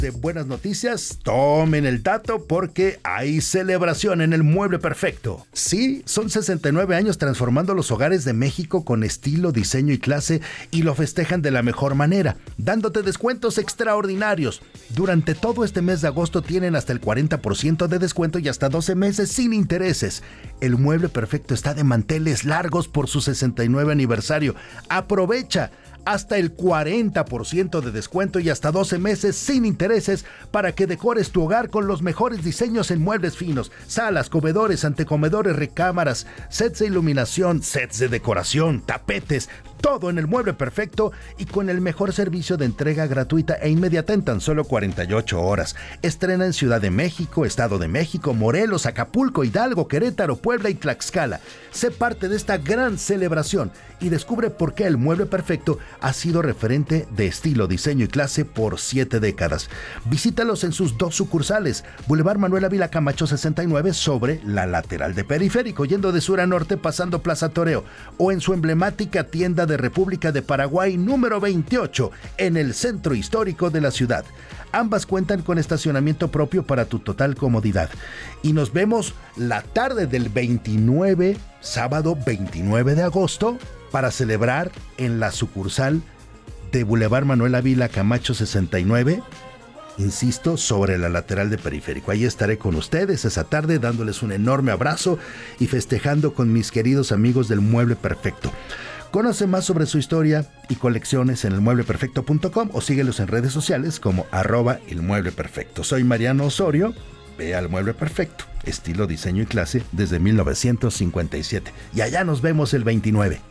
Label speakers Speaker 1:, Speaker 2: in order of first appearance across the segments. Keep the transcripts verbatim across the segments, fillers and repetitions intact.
Speaker 1: de buenas noticias, tomen el dato porque hay celebración en el Mueble Perfecto. Sí, son sesenta y nueve años transformando los hogares de México con estilo, diseño y clase, y lo festejan de la mejor manera, dándote descuentos extraordinarios. Durante todo este mes de agosto tienen hasta el cuarenta por ciento de descuento y hasta doce meses sin intereses. El Mueble Perfecto está de manteles largos por su sesenta y nueve aniversario. Aprovecha hasta el cuarenta por ciento de descuento y hasta doce meses sin intereses para que decores tu hogar con los mejores diseños en muebles finos, salas, comedores, antecomedores, recámaras, sets de iluminación, sets de decoración, tapetes, todo en el Mueble Perfecto y con el mejor servicio de entrega gratuita e inmediata en tan solo cuarenta y ocho horas. Estrena en Ciudad de México, Estado de México, Morelos, Acapulco, Hidalgo, Querétaro, Puebla y Tlaxcala. Sé parte de esta gran celebración y descubre por qué el Mueble Perfecto ha sido referente de estilo, diseño y clase por siete décadas. Visítalos en sus dos sucursales, Boulevard Manuel Ávila Camacho sesenta y nueve sobre la lateral de Periférico, yendo de sur a norte pasando Plaza Toreo, o en su emblemática tienda de República de Paraguay número veintiocho en el centro histórico de la ciudad. Ambas cuentan con estacionamiento propio para tu total comodidad. Y nos vemos la tarde del veintinueve, sábado veintinueve de agosto, para celebrar en la sucursal de Boulevard Manuel Ávila Camacho sesenta y nueve, insisto, sobre la lateral de Periférico. Ahí estaré con ustedes esa tarde dándoles un enorme abrazo y festejando con mis queridos amigos del Mueble Perfecto. Conoce más sobre su historia y colecciones en el mueble perfecto punto com o síguelos en redes sociales como arroba el mueble perfecto. Soy Mariano Osorio, ve al Mueble Perfecto, estilo, diseño y clase desde mil novecientos cincuenta y siete. Y allá nos vemos el veintinueve.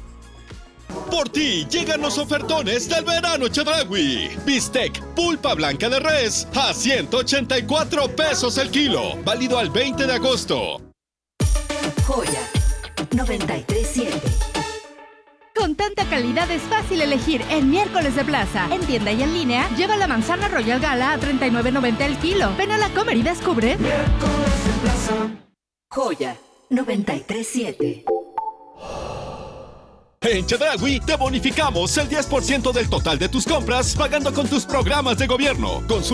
Speaker 2: Por ti llegan los ofertones del verano Chedraui. Bistec pulpa blanca de res a ciento ochenta y cuatro pesos el kilo. Válido al veinte de agosto.
Speaker 3: Joya noventa y tres punto siete.
Speaker 4: Con tanta calidad es fácil elegir en Miércoles de Plaza. En tienda y en línea, lleva la manzana Royal Gala a treinta y nueve noventa el kilo. Ven a la Comer y descubre.
Speaker 3: Miércoles de Plaza. Joya noventa y tres punto siete.
Speaker 2: En Chedraui te bonificamos el diez por ciento del total de tus compras pagando con tus programas de gobierno. Consulta